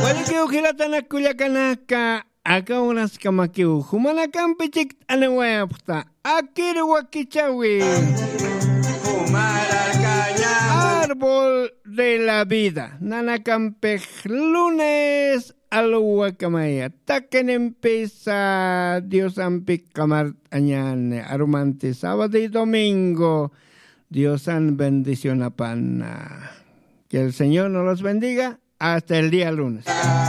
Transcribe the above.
Balikiw kilatanak kuyakanaka akaunas kamakiw humanakan pichik anawayapta akirwa kichawi. Árbol de la vida. Nanacampej lunes aluakamaya. Taken empieza Dios ampik kamar añane. Arumante sábado y domingo. Dios an bendición a pana. Que el Señor nos los bendiga hasta el día lunes.